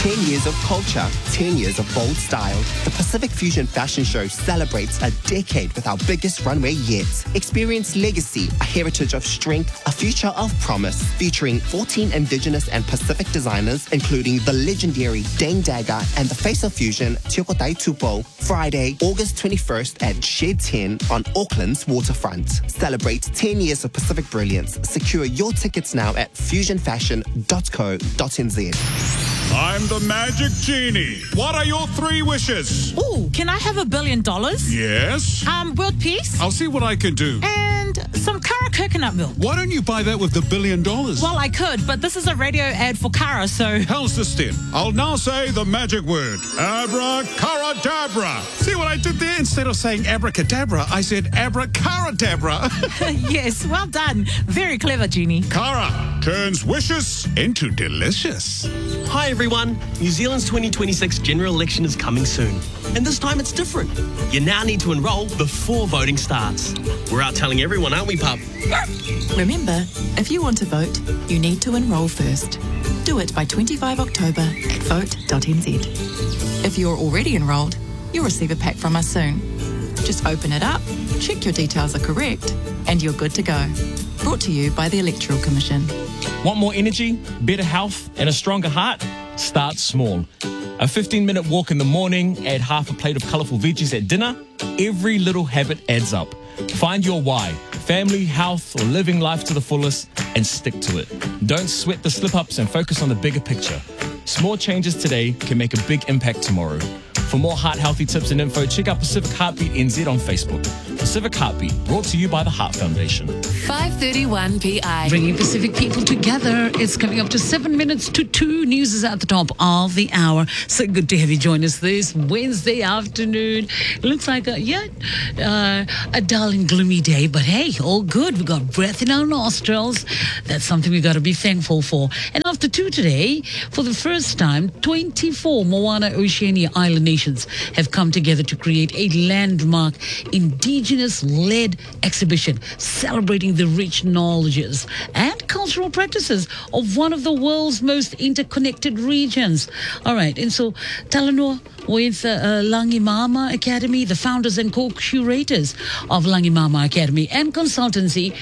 10 years of culture, 10 years of bold style. The Pacific Fusion Fashion Show celebrates a decade with our biggest runway yet. Experience legacy, a heritage of strength, a future of promise, featuring 14 Indigenous and Pacific designers, including the legendary Dane Dagger and the face of fusion, Tiokotai Tupo, Friday, August 21st at Shed 10 on Auckland's waterfront. Celebrate 10 years of Pacific brilliance. Secure your tickets now at fusionfashion.co.nz. I'm the Magic Genie. What are your 3 wishes? Ooh, can I have $1 billion? Yes? World peace? I'll see what I can do. And some Kara coconut milk. Why don't you buy that with the $1 billion? Well, I could, but this is a radio ad for Kara, so... How's this then? I'll now say the magic word. Abracadabra. See what I did there? Instead of saying abracadabra, I said abracadabra. Yes, well done. Very clever, Genie. Kara turns wishes into delicious. Hi everyone, New Zealand's 2026 general election is coming soon. And this time it's different. You now need to enrol before voting starts. We're out telling everyone, aren't we, pup? Remember, if you want to vote, you need to enrol first. Do it by 25 October at vote.nz. If you're already enrolled, you'll receive a pack from us soon. Just open it up, check your details are correct, and you're good to go. Brought to you by the Electoral Commission. Want more energy, better health, and a stronger heart? Start small. A 15-minute walk in the morning, add half a plate of colourful veggies at dinner. Every little habit adds up. Find your why, family, health, or living life to the fullest, and stick to it. Don't sweat the slip-ups and focus on the bigger picture. Small changes today can make a big impact tomorrow. For more heart-healthy tips and info, check out Pacific Heartbeat NZ on Facebook. Pacific Heartbeat, brought to you by the Heart Foundation. 5:31 PI. Bringing Pacific people together. It's coming up to 7 minutes to 2. News is at the top of the hour. So good to have you join us this Wednesday afternoon. Looks like a dull and gloomy day, but hey, all good. We've got breath in our nostrils. That's something we've got to be thankful for. And after 2 today, for the first time, 24 Moana Oceania Island nations have come together to create a landmark Indigenous-led exhibition celebrating the rich knowledges and cultural practices of one of the world's most interconnected regions. All right, and so Talanoa with Langimama Academy, the founders and co-curators of Langimama Academy and consultancy,